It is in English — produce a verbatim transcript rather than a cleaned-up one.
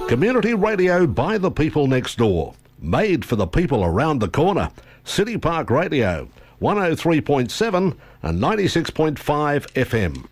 Community radio by the people next door. Made for the people around the corner. City Park Radio, one oh three point seven and ninety-six point five F M.